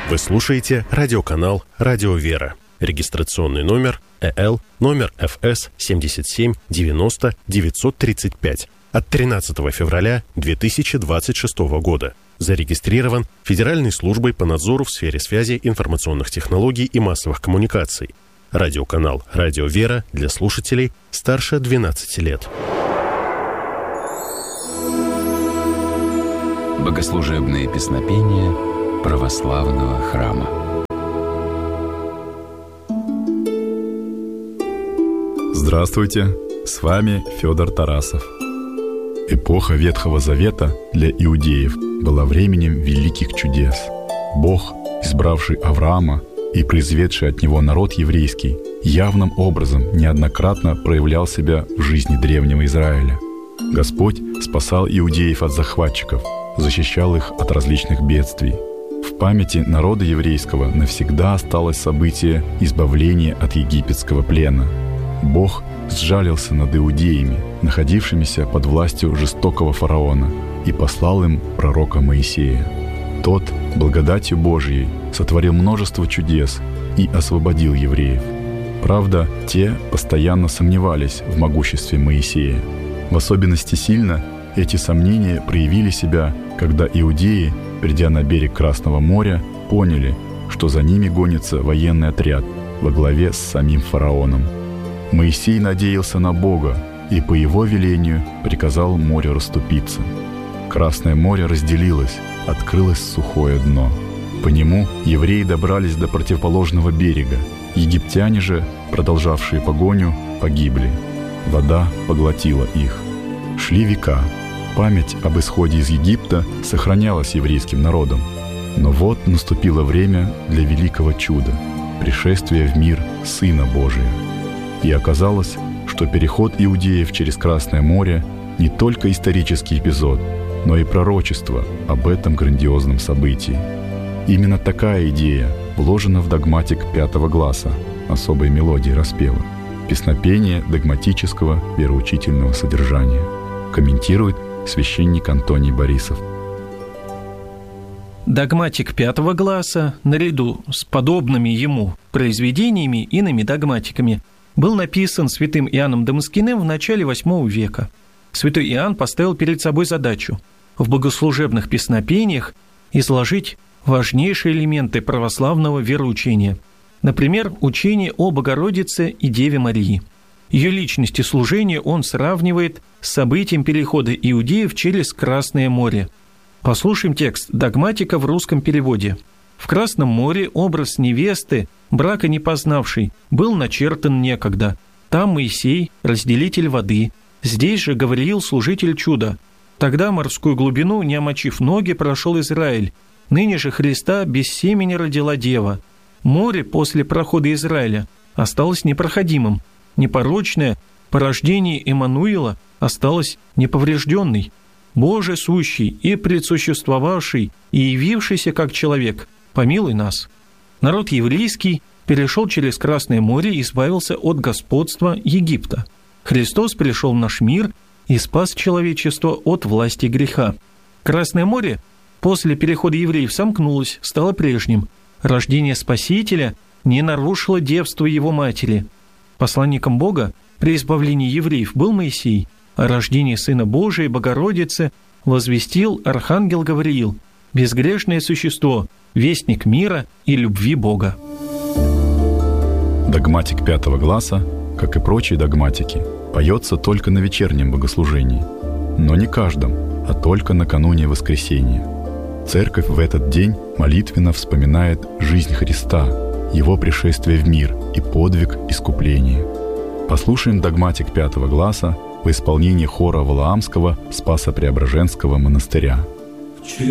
Вы слушаете радиоканал «Радио Вера». Регистрационный номер ЭЛ, номер ФС 77 90 935 от 13 февраля 2026 года. Зарегистрирован Федеральной службой по надзору в сфере связи, информационных технологий и массовых коммуникаций. Радиоканал «Радио Вера» для слушателей старше 12 лет. Богослужебные песнопения православного храма. Здравствуйте, с вами Федор Тарасов. Эпоха Ветхого Завета для иудеев была временем великих чудес. Бог, избравший Авраама и произведший от него народ еврейский, явным образом неоднократно проявлял себя в жизни древнего Израиля. Господь спасал иудеев от захватчиков, защищал их от различных бедствий. В памяти народа еврейского навсегда осталось событие избавления от египетского плена. Бог сжалился над иудеями, находившимися под властью жестокого фараона, и послал им пророка Моисея. Тот, благодатью Божией, сотворил множество чудес и освободил евреев. Правда, те постоянно сомневались в могуществе Моисея. В особенности сильно эти сомнения проявили себя, когда иудеи, придя на берег Красного моря, поняли, что за ними гонится военный отряд во главе с самим фараоном. Моисей надеялся на Бога и по его велению приказал морю расступиться. Красное море разделилось, открылось сухое дно. По нему евреи добрались до противоположного берега. Египтяне же, продолжавшие погоню, погибли. Вода поглотила их. Шли века. Память об исходе из Египта сохранялась еврейским народом. Но вот наступило время для великого чуда – пришествия в мир Сына Божия. И оказалось, что переход иудеев через Красное море не только исторический эпизод, но и пророчество об этом грандиозном событии. Именно такая идея вложена в догматик 5 гласа, особой мелодии распева, песнопение догматического вероучительного содержания. Комментирует священник Антоний Борисов. Догматик 5 гласа, наряду с подобными ему произведениями, иными догматиками, был написан святым Иоанном Дамаскиным в начале VIII века. Святой Иоанн поставил перед собой задачу в богослужебных песнопениях изложить важнейшие элементы православного вероучения. Например, учение о Богородице и Деве Марии. Ее личность и служение он сравнивает с событием перехода иудеев через Красное море. Послушаем текст догматика в русском переводе. В Красном море образ невесты, брака не познавшей, был начертан некогда. Там Моисей, разделитель воды, здесь же Гавриил, служитель чуда. Тогда морскую глубину, не омочив ноги, прошел Израиль. Ныне же Христа без семени родила Дева. Море после прохода Израиля осталось непроходимым. Непорочное по рождении Эммануила осталось неповрежденной. Боже сущий и предсуществовавший и явившийся как человек, помилуй нас. Народ еврейский перешел через Красное море и избавился от господства Египта. Христос пришел в наш мир и спас человечество от власти греха. Красное море после перехода евреев сомкнулось, стало прежним. Рождение Спасителя не нарушило девство его матери. Посланником Бога при избавлении евреев был Моисей, а рождение Сына Божия Богородицы возвестил архангел Гавриил, безгрешное существо, вестник мира и любви Бога. Догматик 5 гласа, как и прочие догматики, поется только на вечернем богослужении, но не каждом, а только накануне воскресения. Церковь в этот день молитвенно вспоминает жизнь Христа, Его пришествие в мир и подвиг искупления. Послушаем догматик 5 гласа в исполнении хора Валаамского Спасо-Преображенского монастыря.